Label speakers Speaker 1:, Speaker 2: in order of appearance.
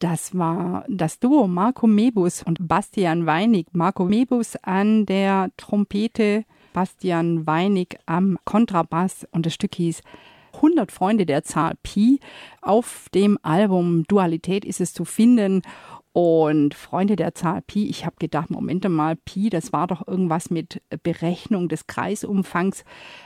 Speaker 1: Das war das Duo Marco Mebus und Bastian Weinig. Marco Mebus an der Trompete, Bastian Weinig am Kontrabass und das Stück hieß 100 Freunde der Zahl Pi. Auf dem Album Dualität ist es zu finden. Und Freunde der Zahl Pi, ich habe gedacht, Moment mal, Pi, das war doch irgendwas mit Berechnung des Kreisumfangs.